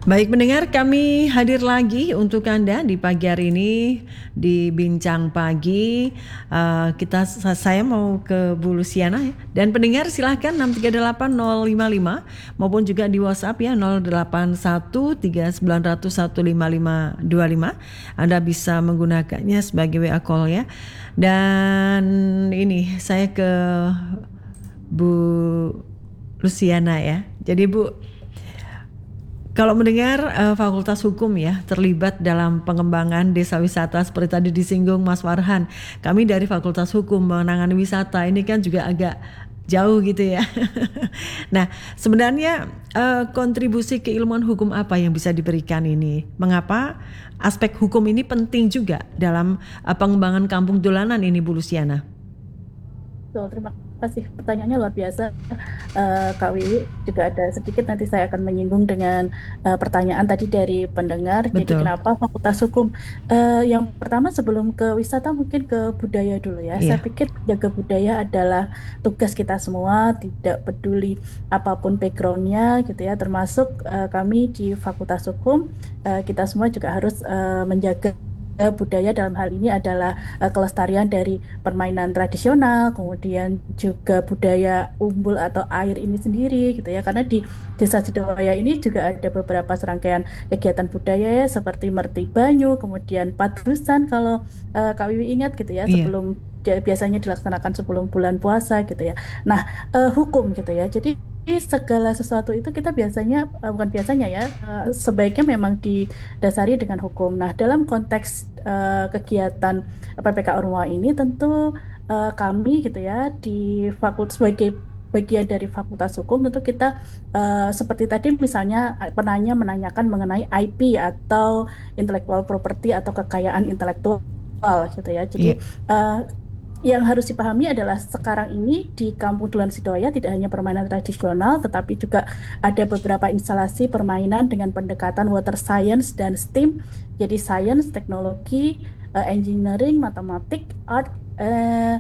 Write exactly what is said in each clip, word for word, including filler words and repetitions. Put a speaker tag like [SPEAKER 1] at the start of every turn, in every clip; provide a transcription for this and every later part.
[SPEAKER 1] Baik pendengar, kami hadir lagi untuk Anda di pagi hari ini di Bincang Pagi. Uh, kita saya mau ke Bu Luciana ya. Dan pendengar silahkan enam tiga delapan nol lima lima maupun juga di WhatsApp ya nol delapan satu tiga sembilan nol nol satu lima lima dua lima. Anda bisa menggunakannya sebagai W A call ya. Dan ini saya ke Bu Luciana ya. Jadi Bu, kalau mendengar uh, Fakultas Hukum ya terlibat dalam pengembangan desa wisata seperti tadi disinggung Mas Farhan. Kami dari Fakultas Hukum menangani wisata ini kan juga agak jauh gitu ya. Nah, sebenarnya uh, kontribusi keilmuan hukum apa yang bisa diberikan ini? Mengapa aspek hukum ini penting juga dalam uh, pengembangan kampung dolanan ini, Bu Luciana?
[SPEAKER 2] Betul, terima kasih. Pertanyaannya luar biasa, uh, Kak Wiwi. Juga ada sedikit nanti saya akan menyinggung dengan uh, pertanyaan tadi dari pendengar. Jadi
[SPEAKER 1] Betul.
[SPEAKER 2] kenapa Fakultas Hukum? Uh, yang pertama sebelum ke wisata mungkin ke budaya dulu ya. Saya
[SPEAKER 1] Iya.
[SPEAKER 2] pikir jaga budaya adalah tugas kita semua, tidak peduli apapun backgroundnya gitu ya. Termasuk uh, kami di Fakultas Hukum, uh, kita semua juga harus uh, menjaga budaya. Dalam hal ini adalah uh, kelestarian dari permainan tradisional, kemudian juga budaya umbul atau air ini sendiri gitu ya. Karena di Desa Sidowaya ini juga ada beberapa serangkaian kegiatan budaya ya, seperti Merti Banyu, kemudian Padusan kalau uh, Kak Wiwi ingat gitu ya,
[SPEAKER 1] Iya.
[SPEAKER 2] sebelum biasanya dilaksanakan sebelum bulan puasa gitu ya. Nah, uh, hukum gitu ya. Jadi segala sesuatu itu kita biasanya uh, bukan biasanya ya, uh, sebaiknya memang didasari dengan hukum. Nah, dalam konteks uh, kegiatan P P K Ormawa ini tentu uh, kami gitu ya di fakultas sebagai bagian dari Fakultas Hukum tentu kita uh, seperti tadi misalnya penanya menanyakan mengenai I P atau intellectual property atau kekayaan intelektual gitu ya. Jadi
[SPEAKER 1] Iya.
[SPEAKER 2] uh, yang harus dipahami adalah sekarang ini di Kampung Dolanan Sidowaya tidak hanya permainan tradisional, tetapi juga ada beberapa instalasi permainan dengan pendekatan water science dan STEAM. Jadi science, teknologi, uh, engineering, matematik, art, uh,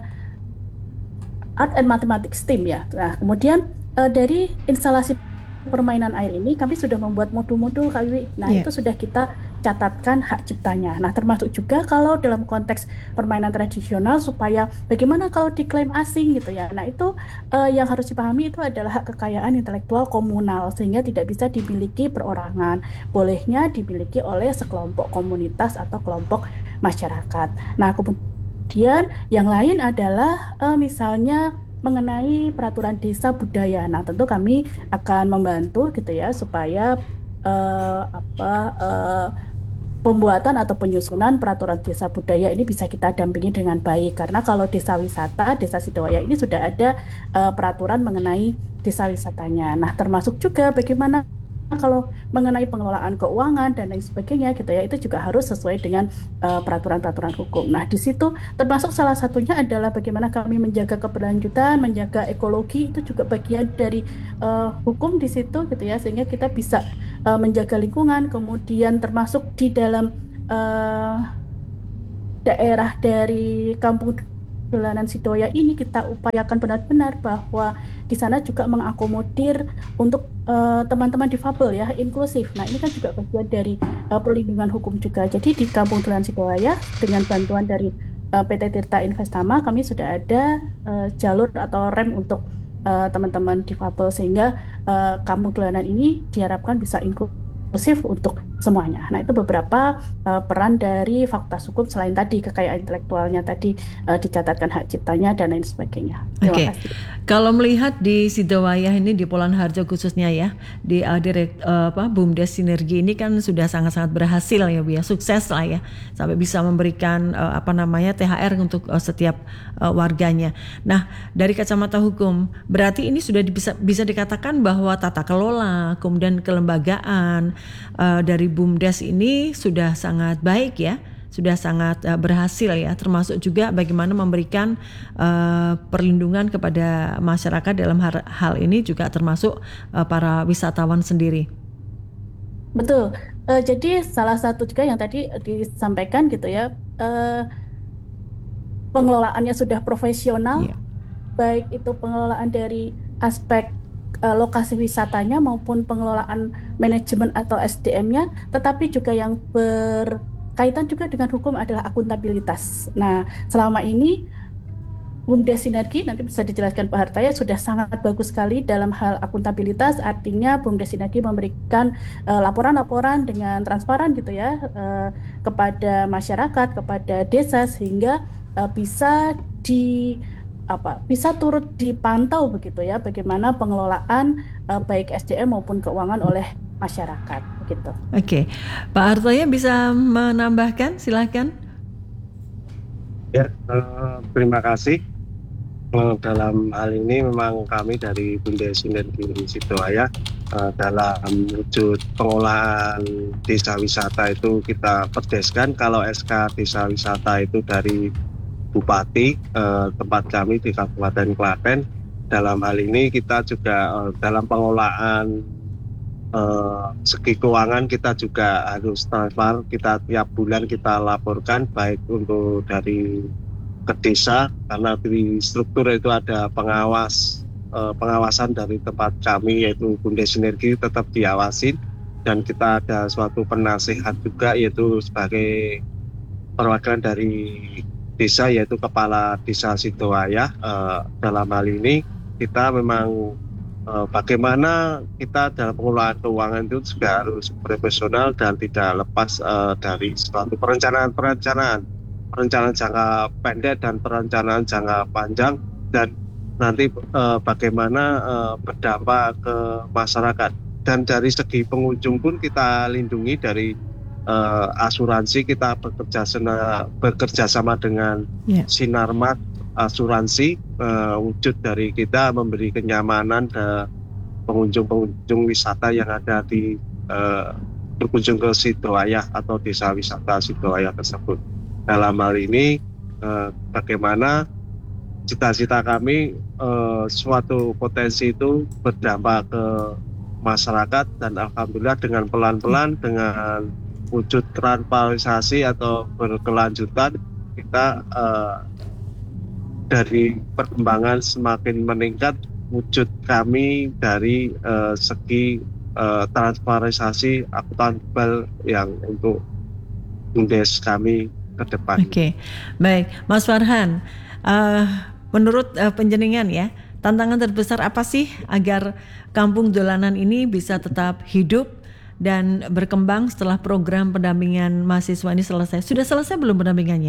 [SPEAKER 2] art and mathematics STEAM ya. Nah, kemudian uh, dari instalasi permainan air ini kami sudah membuat modul-modul Kak Wiwi. Nah,
[SPEAKER 1] Iya.
[SPEAKER 2] itu sudah kita catatkan hak ciptanya. Nah, termasuk juga kalau dalam konteks permainan tradisional supaya bagaimana kalau diklaim asing gitu ya. Nah, itu uh, yang harus dipahami itu adalah hak kekayaan intelektual komunal sehingga tidak bisa dimiliki perorangan. Bolehnya dimiliki oleh sekelompok komunitas atau kelompok masyarakat. Nah, kemudian yang lain adalah uh, misalnya mengenai peraturan desa budaya. Nah, tentu kami akan membantu gitu ya supaya uh, apa uh, pembuatan atau penyusunan peraturan desa budaya ini bisa kita dampingi dengan baik. Karena kalau desa wisata, Desa Sidowaya ini sudah ada uh, peraturan mengenai desa wisatanya. Nah, termasuk juga bagaimana kalau mengenai pengelolaan keuangan dan lain sebagainya gitu ya, itu juga harus sesuai dengan uh, peraturan-peraturan hukum. Nah, di situ termasuk salah satunya adalah bagaimana kami menjaga keberlanjutan, menjaga ekologi, itu juga bagian dari uh, hukum di situ gitu ya, sehingga kita bisa uh, menjaga lingkungan, kemudian termasuk di dalam uh, daerah dari Kampung Dolanan Sidowaya ini kita upayakan benar-benar bahwa di sana juga mengakomodir untuk uh, teman-teman difabel ya, inklusif. Nah, ini kan juga bagian dari uh, perlindungan hukum juga. Jadi di Kampung Dolanan Sidowaya dengan bantuan dari uh, P T Tirta Investama kami sudah ada uh, jalur atau rem untuk uh, teman-teman difabel sehingga uh, Kampung Dolanan ini diharapkan bisa inklusif untuk semuanya. Nah, itu beberapa uh, peran dari Fakultas Hukum selain tadi kekayaan intelektualnya tadi uh, dicatatkan hak ciptanya dan lain sebagainya. Terima
[SPEAKER 1] Oke,
[SPEAKER 2] kasih.
[SPEAKER 1] kalau melihat di Sidowaya ini di Polan Harjo khususnya ya, di uh, direkt, uh, apa BUMDes Sinergi ini kan sudah sangat-sangat berhasil ya Bu ya, sukses lah ya, sampai bisa memberikan uh, apa namanya T H R untuk uh, setiap uh, warganya. Nah, dari kacamata hukum, berarti ini sudah bisa bisa dikatakan bahwa tata kelola, kemudian kelembagaan uh, dari BUMDes ini sudah sangat baik ya. Sudah sangat uh, berhasil ya, termasuk juga bagaimana memberikan uh, perlindungan kepada masyarakat dalam hal, hal ini juga termasuk uh, para wisatawan sendiri.
[SPEAKER 2] Betul. Uh, jadi salah satu juga yang tadi disampaikan gitu ya, uh, pengelolaannya sudah profesional,
[SPEAKER 1] Yeah.
[SPEAKER 2] baik itu pengelolaan dari aspek uh, lokasi wisatanya maupun pengelolaan manajemen atau S D M-nya, tetapi juga yang berkaitan juga dengan hukum adalah akuntabilitas. Nah, selama ini BUMDes Sinergi, nanti bisa dijelaskan Pak Hartaya, sudah sangat bagus sekali dalam hal akuntabilitas. Artinya BUMDes Sinergi memberikan uh, laporan-laporan dengan transparan gitu ya, uh, kepada masyarakat, kepada desa, sehingga uh, bisa di apa bisa turut dipantau begitu ya, bagaimana pengelolaan uh, baik S D M maupun keuangan oleh masyarakat begitu.
[SPEAKER 1] Oke, Pak Hartoyo bisa menambahkan, silakan.
[SPEAKER 3] Ya, uh, terima kasih. Uh, dalam hal ini memang kami dari BUMDes Sinergi Sidowaya uh, dalam wujud pengolahan desa wisata itu kita perdeskan kalau S K desa wisata itu dari Bupati, eh, tempat kami di Kabupaten Klaten. Dalam hal ini kita juga eh, dalam pengolahan eh, segi keuangan kita juga harus transparan. Kita tiap bulan kita laporkan baik untuk dari ke desa, karena di struktur itu ada pengawas, eh, pengawasan dari tempat kami yaitu BUMDes Sinergi tetap diawasin, dan kita ada suatu penasihat juga yaitu sebagai perwakilan dari desa yaitu Kepala Desa Sidowaya. Eh, dalam hal ini kita memang eh, bagaimana kita dalam pengelolaan keuangan itu juga harus profesional dan tidak lepas eh, dari suatu perencanaan-perencanaan perencanaan jangka pendek dan perencanaan jangka panjang, dan nanti eh, bagaimana eh, berdampak ke masyarakat. Dan dari segi pengunjung pun kita lindungi dari Uh, asuransi. Kita bekerja sama, bekerja sama dengan yeah. Sinarmat Asuransi. Uh, wujud dari kita memberi kenyamanan ke pengunjung-pengunjung wisata yang ada di uh, berkunjung ke Sidowaya atau desa wisata Sidowaya tersebut. Dalam hal ini uh, bagaimana cita-cita kami uh, suatu potensi itu berdampak ke masyarakat, dan alhamdulillah dengan pelan-pelan, dengan wujud transparansi atau berkelanjutan, kita uh, dari perkembangan semakin meningkat wujud kami dari uh, segi uh, transparansi akuntabel yang untuk BUMDes kami ke depan.
[SPEAKER 1] Oke, okay. Baik, Mas Farhan, uh, menurut uh, penjenengan ya, tantangan terbesar apa sih agar kampung dolanan ini bisa tetap hidup dan berkembang setelah program pendampingan mahasiswa ini selesai? Sudah selesai belum pendampingannya?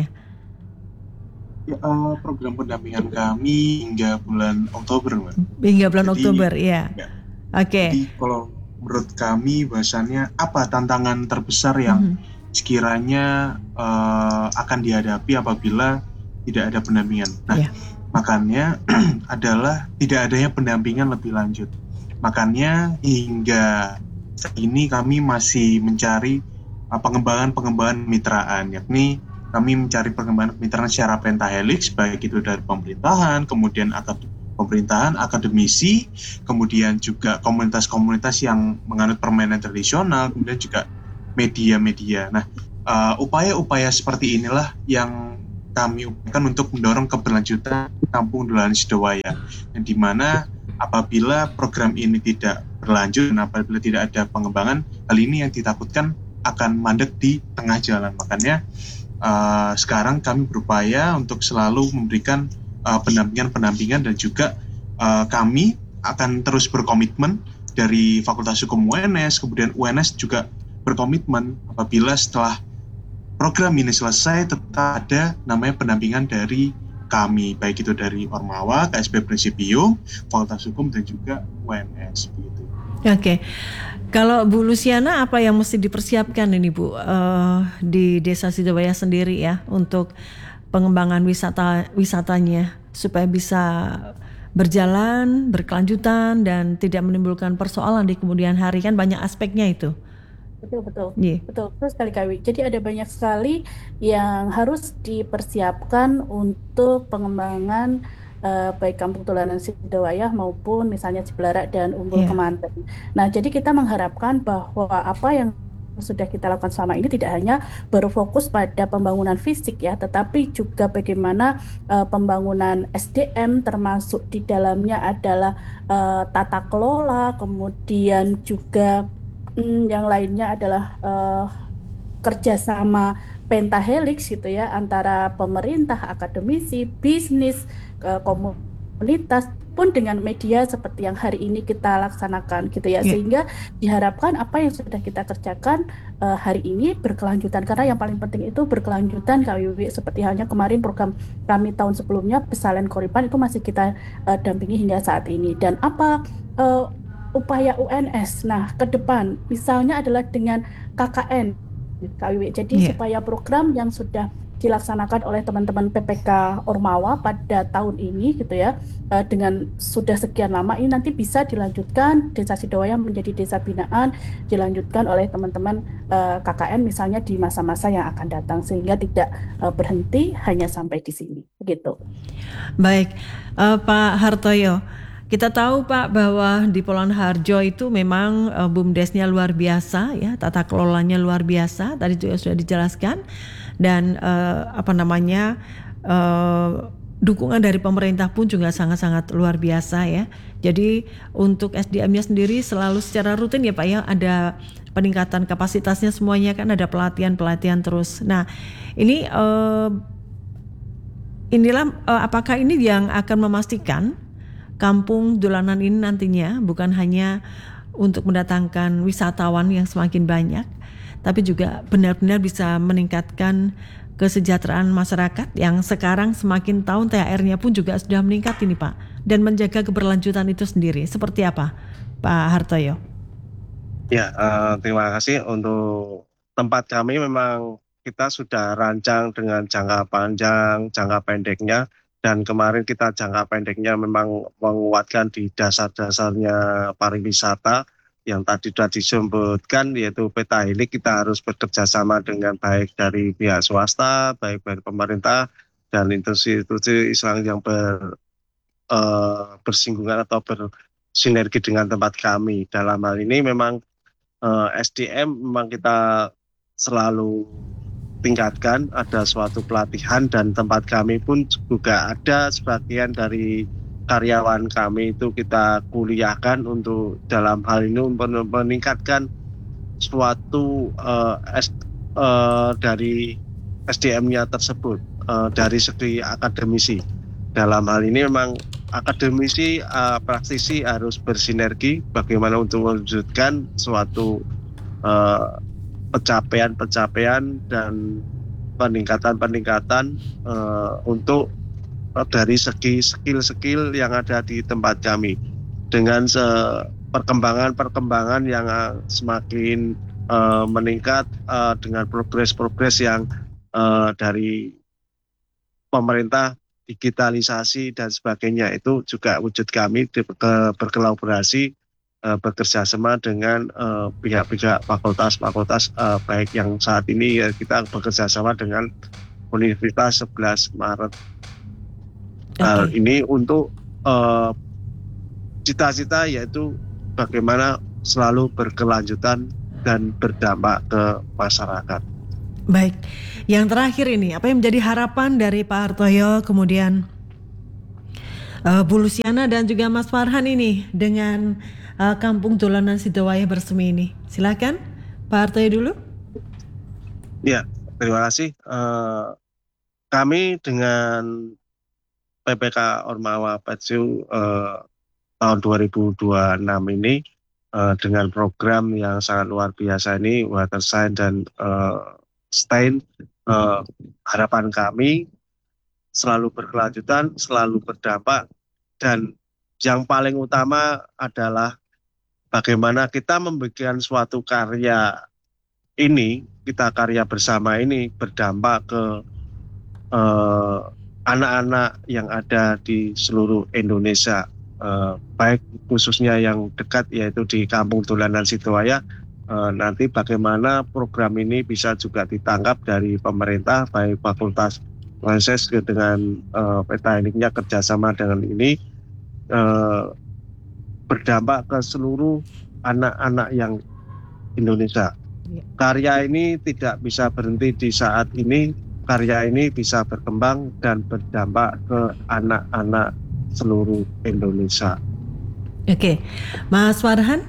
[SPEAKER 4] Ya, uh, program pendampingan kami hingga bulan Oktober, Mbak.
[SPEAKER 1] Hingga bulan jadi, Oktober, ya.
[SPEAKER 4] ya.
[SPEAKER 1] Oke. Okay.
[SPEAKER 4] Jadi kalau menurut kami bahasannya apa tantangan terbesar yang mm-hmm. sekiranya uh, akan dihadapi apabila tidak ada pendampingan? Nah, yeah. makanya adalah tidak adanya pendampingan lebih lanjut. Makanya hingga saat ini kami masih mencari uh, pengembangan-pengembangan mitraan, yakni kami mencari pengembangan kemitraan secara pentahelix, baik itu dari pemerintahan, kemudian akad- pemerintahan, akademisi, kemudian juga komunitas-komunitas yang menganut permainan tradisional, kemudian juga media-media. Nah, uh, upaya-upaya seperti inilah yang kami upayakan untuk mendorong keberlanjutan Kampung Dolanan Sidowaya, yang dimana apabila program ini tidak berlanjut dan apabila tidak ada pengembangan, hal ini yang ditakutkan akan mandek di tengah jalan. Makanya uh, sekarang kami berupaya untuk selalu memberikan uh, pendampingan-pendampingan, dan juga uh, kami akan terus berkomitmen dari Fakultas Hukum U N S, kemudian U N S juga berkomitmen apabila setelah program ini selesai tetap ada namanya pendampingan dari kami, baik itu dari Ormawa, K S B Prinsipium, Fakultas Hukum, dan juga U N S begitu.
[SPEAKER 1] Oke, okay. Kalau Bu Luciana, apa yang mesti dipersiapkan ini Bu uh, di Desa Sidowaya sendiri ya untuk pengembangan wisata wisatanya supaya bisa berjalan berkelanjutan dan tidak menimbulkan persoalan di kemudian hari, kan banyak aspeknya itu.
[SPEAKER 2] Betul betul
[SPEAKER 1] yeah.
[SPEAKER 2] betul betul sekali Kak Wi. Jadi ada banyak sekali yang harus dipersiapkan untuk pengembangan uh, baik Kampung Dolanan Sidowaya maupun misalnya Jeblarak dan Umbul yeah. Kemanten. Nah, jadi kita mengharapkan bahwa apa yang sudah kita lakukan selama ini tidak hanya berfokus pada pembangunan fisik ya, tetapi juga bagaimana uh, pembangunan S D M, termasuk di dalamnya adalah uh, tata kelola, kemudian juga um, yang lainnya adalah uh, kerjasama pentahelix gitu ya, antara pemerintah, akademisi, bisnis, uh, komunitas, pun dengan media seperti yang hari ini kita laksanakan gitu ya, yeah. Sehingga diharapkan apa yang sudah kita kerjakan uh, hari ini berkelanjutan, karena yang paling penting itu berkelanjutan Kak Wiwi, seperti halnya kemarin program kami tahun sebelumnya Pesantren Koripan itu masih kita uh, dampingi hingga saat ini. Dan apa uh, upaya U N S nah ke depan misalnya adalah dengan K K N Kak Wiwi, jadi yeah. supaya program yang sudah dilaksanakan oleh teman-teman P P K Ormawa pada tahun ini gitu ya, uh, dengan sudah sekian lama ini nanti bisa dilanjutkan Desa Sidowaya menjadi desa binaan, dilanjutkan oleh teman-teman uh, K K N misalnya di masa-masa yang akan datang, sehingga tidak uh, berhenti hanya sampai di sini begitu.
[SPEAKER 1] Baik, uh, Pak Hartoyo, kita tahu Pak bahwa di Polahan Harjo itu memang uh, BUMDesnya luar biasa ya, tata kelolanya luar biasa, tadi juga sudah dijelaskan. Dan uh, apa namanya uh, dukungan dari pemerintah pun juga sangat-sangat luar biasa ya. Jadi untuk S D M-nya sendiri selalu secara rutin ya Pak ya, ada peningkatan kapasitasnya semuanya kan, ada pelatihan-pelatihan terus. Nah ini uh, inilah uh, apakah ini yang akan memastikan kampung dolanan ini nantinya bukan hanya untuk mendatangkan wisatawan yang semakin banyak, tapi juga benar-benar bisa meningkatkan kesejahteraan masyarakat yang sekarang semakin tahun T H R-nya pun juga sudah meningkat ini Pak, dan menjaga keberlanjutan itu sendiri. Seperti apa Pak Hartoyo?
[SPEAKER 3] Ya, uh, terima kasih. Untuk tempat kami memang kita sudah rancang dengan jangka panjang, jangka pendeknya, dan kemarin kita jangka pendeknya memang menguatkan di dasar-dasarnya pariwisata yang tadi sudah disebutkan, yaitu pentahelix. Kita harus bekerja sama dengan baik dari pihak swasta, baik dari pemerintah dan institusi Islam yang ber, uh, bersinggungan atau bersinergi dengan tempat kami. Dalam hal ini memang uh, S D M memang kita selalu tingkatkan, ada suatu pelatihan, dan tempat kami pun juga ada sebagian dari karyawan kami itu kita kuliahkan untuk dalam hal ini meningkatkan suatu uh, S, uh, dari S D M-nya tersebut uh, dari segi akademisi. Dalam hal ini memang akademisi, uh, praktisi harus bersinergi bagaimana untuk mewujudkan suatu uh, pencapaian-pencapaian dan peningkatan-peningkatan uh, untuk dari segi skill-skill yang ada di tempat kami, dengan perkembangan-perkembangan yang semakin uh, meningkat, uh, dengan progres-progres yang uh, dari pemerintah, digitalisasi dan sebagainya. Itu juga wujud kami di, ke, berkolaborasi, uh, bekerja sama dengan uh, pihak-pihak fakultas-fakultas, uh, baik yang saat ini ya, kita bekerja sama dengan Universitas sebelas Maret. Hal okay. ini untuk uh, cita-cita yaitu bagaimana selalu berkelanjutan dan berdampak ke masyarakat.
[SPEAKER 1] Baik, yang terakhir ini apa yang menjadi harapan dari Pak Hartoyo, kemudian uh, Bu Luciana dan juga Mas Farhan ini dengan uh, Kampung Dolanan Sidowaya Bersemi ini? Silakan Pak Hartoyo dulu.
[SPEAKER 3] Ya, terima kasih. Uh, kami dengan P P K Ormawa Petsu eh, tahun dua ribu dua puluh enam ini eh, dengan program yang sangat luar biasa ini, Water Science dan eh, STAIN, eh, harapan kami selalu berkelanjutan, selalu berdampak, dan yang paling utama adalah bagaimana kita membuat suatu karya ini, kita karya bersama ini berdampak ke eh, anak-anak yang ada di seluruh Indonesia, eh, baik khususnya yang dekat yaitu di Kampung Dolanan Sidowaya. Eh, nanti bagaimana program ini bisa juga ditangkap dari pemerintah, baik Fakultas Sains dengan eh, pentahelixnya kerjasama dengan ini, eh, berdampak ke seluruh anak-anak yang Indonesia. karya ini tidak bisa berhenti di saat ini, karya ini bisa berkembang dan berdampak ke anak-anak seluruh Indonesia.
[SPEAKER 1] Oke, Mas Farhan?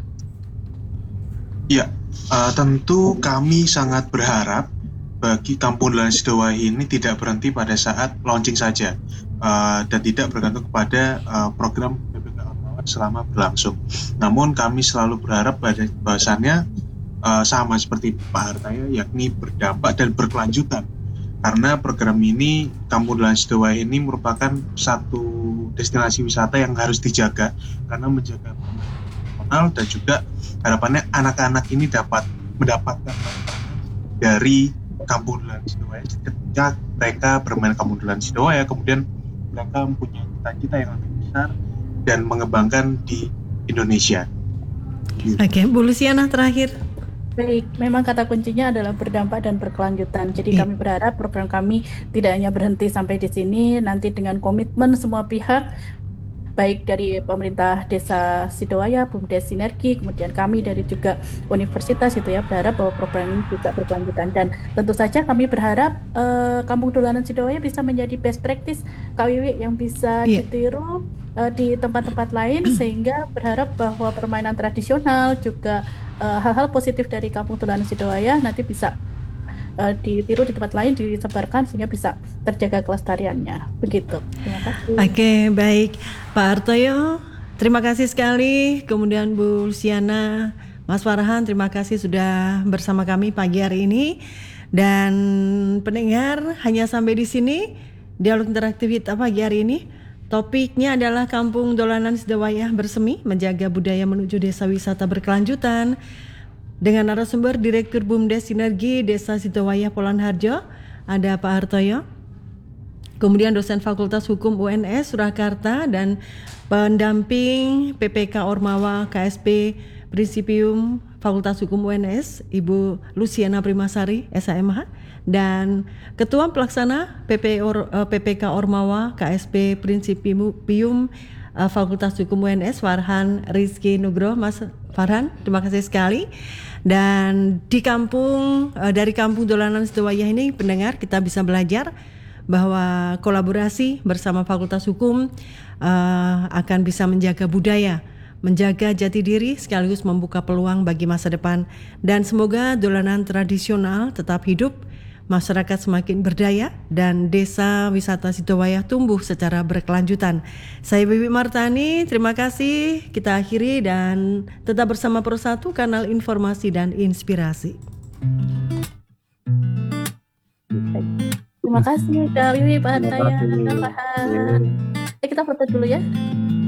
[SPEAKER 4] Ya, uh, tentu kami sangat berharap bagi Kampung Dolanan Sidowahi ini tidak berhenti pada saat launching saja, uh, dan tidak bergantung kepada uh, program P P K Ormawa selama berlangsung. Namun kami selalu berharap pada bahwasannya uh, sama seperti Pak Hartaya, yakni berdampak dan berkelanjutan. Karena program ini, Kampung Dolanan Sidowahi ini merupakan satu destinasi wisata yang harus dijaga, karena menjaga nasional dan juga harapannya anak-anak ini dapat mendapatkan dari Kampung Dolanan Sidowahi ketika mereka bermain Kampung Dolanan Sidowahi, kemudian mereka mempunyai cita-cita yang lebih besar dan mengembangkan di Indonesia.
[SPEAKER 1] Oke, okay, Bu Luciana terakhir.
[SPEAKER 2] Baik, memang kata kuncinya adalah berdampak dan berkelanjutan. Jadi yeah. kami berharap program kami tidak hanya berhenti sampai di sini, nanti dengan komitmen semua pihak, baik dari pemerintah Desa Sidowaya, BUMDes Sinergi, kemudian kami dari juga universitas itu ya, berharap bahwa program ini juga berkelanjutan. Dan tentu saja kami berharap uh, Kampung Dolanan Sidowaya bisa menjadi best practice K W W yang bisa yeah. ditiru uh, di tempat-tempat lain, sehingga berharap bahwa permainan tradisional juga uh, hal-hal positif dari Kampung Dolanan Sidowaya nanti bisa Uh, ditiru di tempat lain, disebarkan sehingga bisa terjaga kelestariannya. Begitu. Terima kasih.
[SPEAKER 1] Oke, okay, baik. Pak Hartoyo, terima kasih sekali. Kemudian Bu Luciana, Mas Farhan, terima kasih sudah bersama kami pagi hari ini. Dan pendengar, hanya sampai di sini dialog interaktif kita pagi hari ini. Topiknya adalah Kampung Dolanan Sidowaya bersemi, menjaga budaya menuju desa wisata berkelanjutan. Dengan narasumber Direktur BUMDes Sinergi Desa Sidowaya Polan Harjo, ada Pak Hartoyo, kemudian dosen Fakultas Hukum U N S Surakarta dan pendamping P P K Ormawa K S P Principium Fakultas Hukum U N S Ibu Luciana Primasari S M H, dan Ketua Pelaksana P P, Or, P P K Ormawa K S P Principium Fakultas Hukum U N S Farhan Rizky Nugro. Mas Farhan, terima kasih sekali. Dan di kampung dari Kampung Dolanan Sidowaya ini, pendengar, kita bisa belajar bahwa kolaborasi bersama Fakultas Hukum uh, akan bisa menjaga budaya, menjaga jati diri, sekaligus membuka peluang bagi masa depan. Dan semoga dolanan tradisional tetap hidup, masyarakat semakin berdaya, dan desa wisata Sidowaya tumbuh secara berkelanjutan. Saya Bibi Martani, terima kasih. Kita akhiri dan tetap bersama Pro satu, kanal informasi dan inspirasi.
[SPEAKER 2] Terima kasih Kak Wiwi, Pak Hartaya, Pak Han. Kita foto dulu ya.